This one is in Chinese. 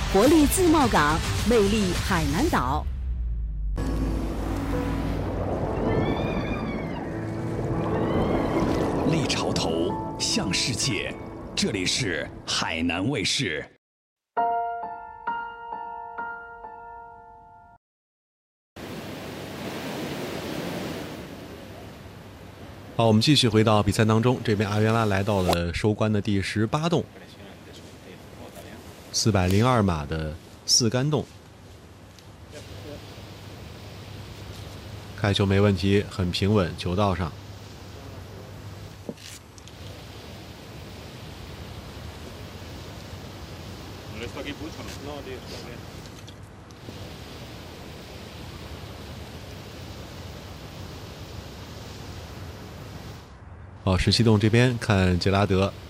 活力自贸港，魅力海南岛。 立潮头，向世界，这里是海南卫视。 好，我们继续回到比赛当中。这边阿元拉来到了收官的第18洞，402码的4杆洞，开球没问题，很平稳，球道上。好，17洞这边看杰拉德